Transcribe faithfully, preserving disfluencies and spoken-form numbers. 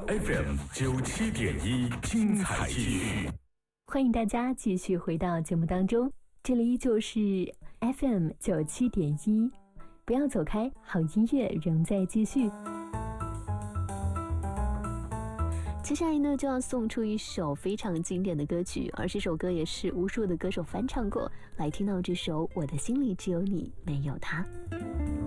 F M 九七点一，精彩继续。 欢迎大家继续回到节目当中，这里依旧是 F M 九七点一，不要走开，好音乐仍在继续。接下来呢，就要送出一首非常经典的歌曲，而这首歌也是无数的歌手翻唱过。来听到这首《我的心里只有你没有他》。